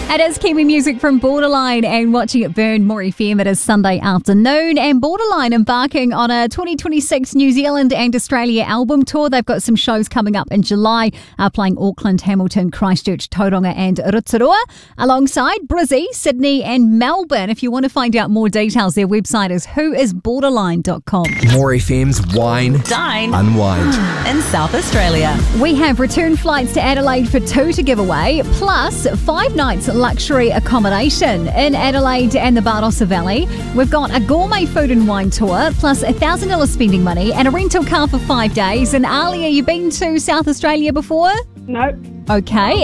It is Kiwi music from Borderline and Watching It Burn, More FM. It is Sunday afternoon and Borderline embarking on a 2026 New Zealand and Australia album tour. They've got some shows coming up in July, playing Auckland, Hamilton, Christchurch, Tauranga and Rotorua, alongside Brizzy, Sydney and Melbourne. If you want to find out more details, their website is whoisborderline.com. More FM's Wine, Dine, Unwind in South Australia. We have return flights to Adelaide for 2 to give away, plus 5 nights luxury accommodation in Adelaide and the Barossa Valley. We've got a gourmet food and wine tour, plus $1,000 spending money and a rental car for 5 days. And Alia, you been to South Australia before? Nope. Okay.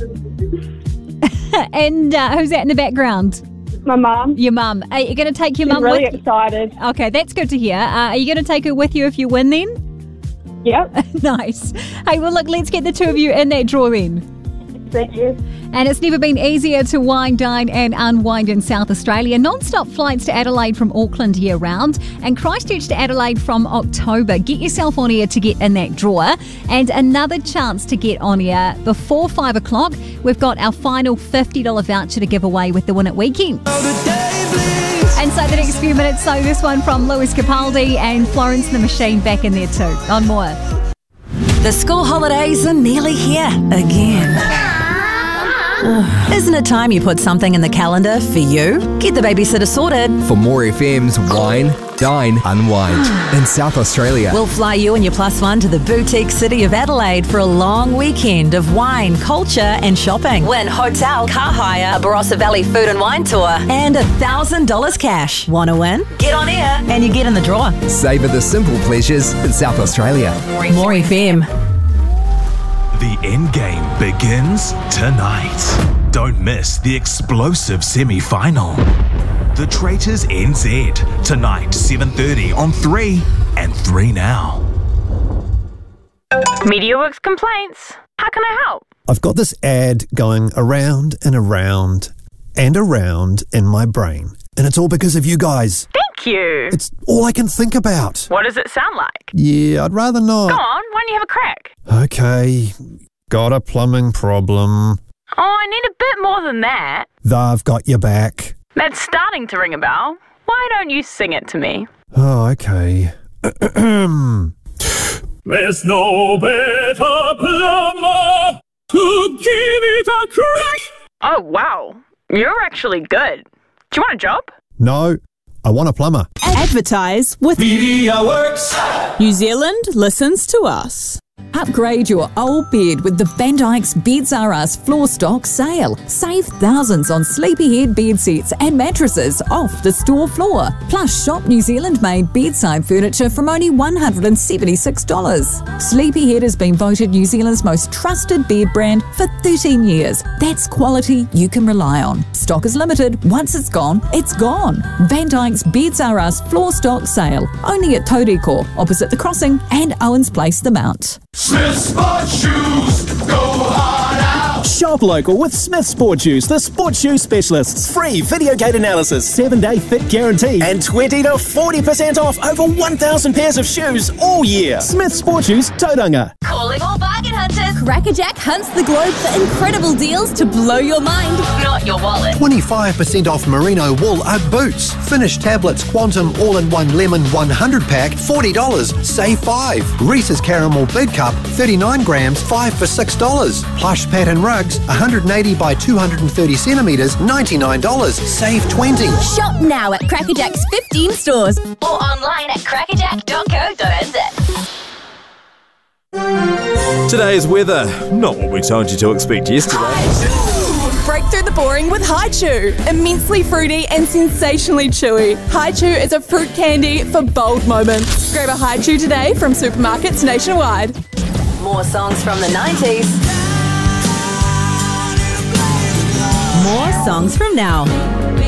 And who's that in the background? My mum. Your mum. Are you going to take your She's mum really with? excited. Okay, that's good to hear. Are you going to take her with you if you win then? Yep. Nice. Hey, well, look, let's get the two of you in that draw then. Thank you. And it's never been easier to wine, dine and unwind in South Australia. Non-stop flights to Adelaide from Auckland year-round and Christchurch to Adelaide from October. Get yourself on air to get in that draw. And another chance to get on air before 5 o'clock. We've got our final $50 voucher to give away with the Win It Weekend. And so the next few minutes, so this one from Lewis Capaldi and Florence and the Machine back in there too. On more. The school holidays are nearly here again. Isn't it time you put something in the calendar for you? Get the babysitter sorted. for More FM's Wine, Dine, Unwind in South Australia. We'll fly you and your plus one to the boutique city of Adelaide for a long weekend of wine, culture and shopping. Win hotel, car hire, a Barossa Valley food and wine tour and $1,000 cash. Want to win? Get on air and you get in the draw. Savour the simple pleasures in South Australia. More FM. The end game begins tonight. Don't miss the explosive semi-final. The Traitors NZ, tonight 7:30 on 3 and 3 Now. MediaWorks complaints. How can I help? I've got this ad going around and around and around in my brain. And it's all because of you guys. Thank you. It's all I can think about. What does it sound like? Yeah, I'd rather not. Go on, why don't you have a crack? Okay, got a plumbing problem. Oh, I need a bit more than that. They've got your back. That's starting to ring a bell. Why don't you sing it to me? Oh, okay. There's no better plumber to give it a crack. Oh, wow. You're actually good. Do you want a job? No, I want a plumber. Advertise with MediaWorks. New Zealand listens to us. Upgrade your old bed with the Van Dyke's Beds R Us floor stock sale. Save thousands on Sleepyhead bed sets and mattresses off the store floor. Plus shop New Zealand made bedside furniture from only $176. Sleepyhead has been voted New Zealand's most trusted bed brand for 13 years. That's quality you can rely on. Stock is limited. Once it's gone, it's gone. Van Dyke's Beds R Us floor stock sale. Only at Tauriko, opposite the crossing and Owens Place, the Mount. Smith Sport Shoes, go hard out. Shop local with Smith Sport Shoes, the sports shoe specialists. Free video gate analysis, 7-day fit guarantee, and 20 to 40% off over 1,000 pairs of shoes all year. Smith Sport Shoes, Tauranga. Calling all bargain hunters. Crackerjack hunts the globe for incredible deals to blow your mind. Not your wallet. 25% off merino wool UGG boots. Finished tablets Quantum all-in-one lemon 100 pack, $40. Save $5. Reese's Caramel Big Cup, 39 grams, 5 for $6. Plush pattern rugs, 180 by 230 centimetres, $99. Save $20. Shop now at Crackerjack's 15 stores Or online at crackerjack.co.nz. Today's weather, not what we told you to expect yesterday. Break through the boring with Haichu. Immensely fruity and sensationally chewy. Haichu is a fruit candy for bold moments. Grab a Haichu today from supermarkets nationwide. More songs from the 90s. More songs from now.